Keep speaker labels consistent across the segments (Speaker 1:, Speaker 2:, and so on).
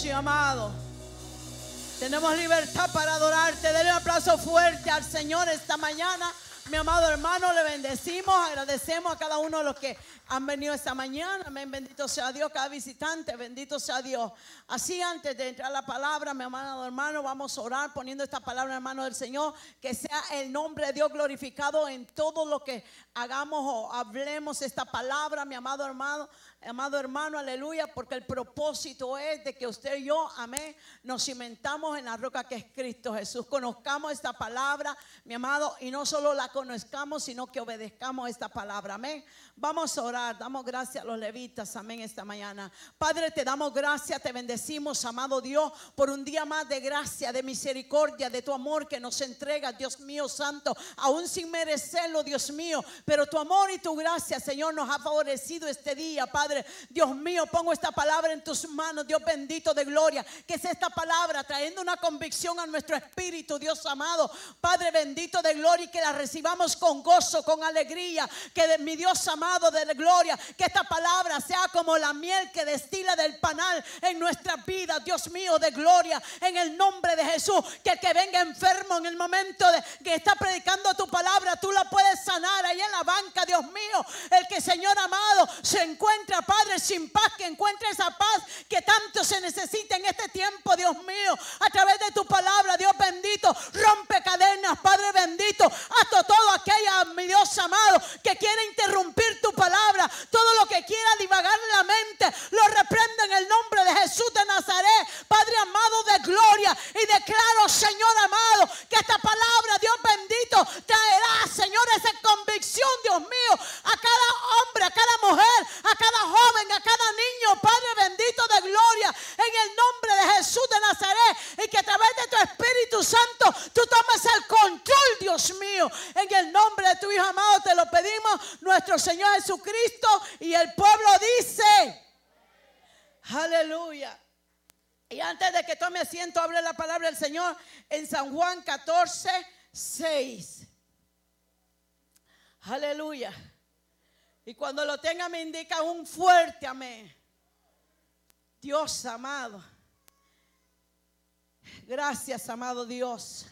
Speaker 1: Sí, amado. Tenemos libertad para adorarte. Denle un aplauso fuerte al Señor esta mañana. Mi amado hermano, le bendecimos, agradecemos a cada uno de los que han venido esta mañana. Amén, bendito sea Dios, cada visitante, bendito sea Dios. Así, antes de entrar a la palabra, mi amado hermano, vamos a orar poniendo esta palabra en manos del Señor. Que sea el nombre de Dios glorificado en todo lo que hagamos o hablemos esta palabra, mi amado hermano. Amado hermano, aleluya, porque el propósito es de que usted y yo, amén, nos cimentamos en la roca que es Cristo Jesús. Conozcamos esta palabra, mi amado, y no solo la conozcamos, sino que obedezcamos esta palabra, amén. Vamos a orar, damos gracias a los levitas, amén, esta mañana. Padre, te damos gracias, te bendecimos, amado Dios, por un día más de gracia, de misericordia, de tu amor que nos entrega, Dios mío santo, aún sin merecerlo, Dios mío, pero tu amor y tu gracia, Señor, nos ha favorecido este día, Padre. Dios mío, pongo esta palabra en tus manos, Dios bendito de gloria, que es esta palabra trayendo una convicción a nuestro espíritu, Dios amado, Padre bendito de gloria, y que la recibamos con gozo, con alegría, que de mi Dios amado de gloria, que esta palabra sea como la miel que destila del panal en nuestras vidas, Dios mío de gloria, en el nombre de Jesús. Que el que venga enfermo en el momento de que está predicando tu palabra, tú la puedes sanar ahí en la banca, Dios mío. El que, Señor amado, se encuentra, Padre, sin paz, que encuentre esa paz que tanto se necesita en este tiempo, Dios mío, a través de tu palabra, Dios bendito. Rompe cadenas, Padre bendito, hasta todo aquella, mi Dios amado, que quiera interrumpir tu palabra, todo lo que quiera divagar en la mente, lo reprendo en el nombre de Jesús de Nazaret, Padre amado de gloria, y declaro, Señor amado, que esta palabra, Dios bendito, traerá, Señor, esa convicción, Dios mío, a cada hombre, a cada mujer, a cada joven, a cada niño, Padre bendito de gloria, en el nombre de Jesús de Nazaret, y que a través de tu Espíritu Santo tú tomes el control, Dios mío, en el nombre de tu Hijo amado te lo pedimos, nuestro Señor Jesucristo. Y el pueblo dice aleluya. Y antes de que tome asiento, hable la palabra del Señor en San Juan 14:6. Aleluya. Y cuando lo tenga me indica un fuerte amén. Dios amado, gracias amado Dios.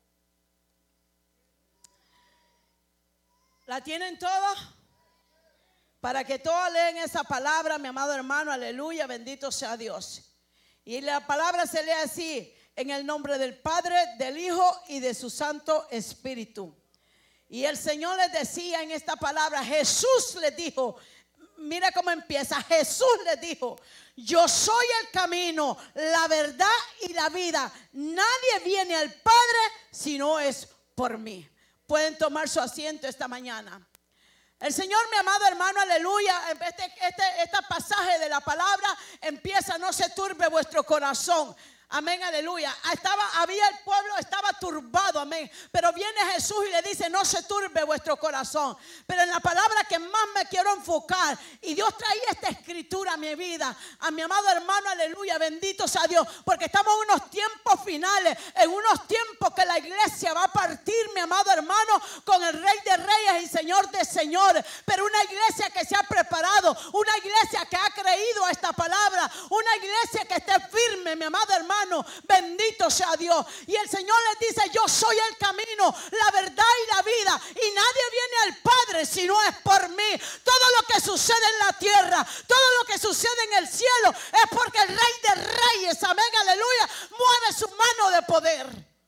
Speaker 1: ¿La tienen todos? Para que todos lean esa palabra, mi amado hermano, aleluya, bendito sea Dios. Y la palabra se lee así: en el nombre del Padre, del Hijo y de su Santo Espíritu. Y el Señor les decía en esta palabra, Jesús les dijo, mira cómo empieza, Jesús les dijo: yo soy el camino, la verdad y la vida. Nadie viene al Padre si no es por mí. Pueden tomar su asiento esta mañana. El Señor, mi amado hermano, aleluya, este pasaje de la palabra empieza: no se turbe vuestro corazón. Amén, aleluya. Había el pueblo, estaba turbado, amén. Pero viene Jesús y le dice: no se turbe vuestro corazón. Pero en la palabra que más me quiero enfocar, y Dios traía esta escritura a mi vida, a mi amado hermano, aleluya, bendito sea Dios, porque estamos en unos tiempos finales, en unos tiempos que la iglesia va a partir, mi amado hermano, con el Rey de Reyes y Señor de Señores. Pero una iglesia que se ha preparado, una iglesia que ha creído a esta palabra, una iglesia que esté firme, mi amado hermano, bendito sea Dios. Y el Señor les dice: yo soy el camino, la verdad y la vida, y nadie viene al Padre si no es por mí. Todo lo que sucede en la tierra, todo lo que sucede en el cielo, es porque el Rey de Reyes, amén, aleluya, mueve su mano de poder.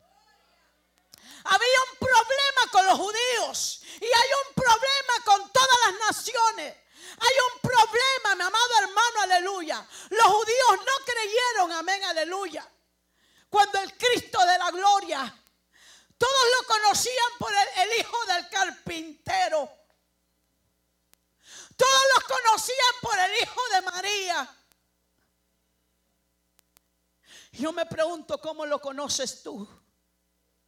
Speaker 1: Había un problema con los judíos, y hay un problema con todas las naciones. Hay un problema, mi amado hermano, aleluya. Los judíos no creyeron, amén, aleluya, cuando el Cristo de la gloria, todos lo conocían por el hijo del carpintero. Todos los conocían por el hijo de María. Yo me pregunto: ¿cómo lo conoces tú?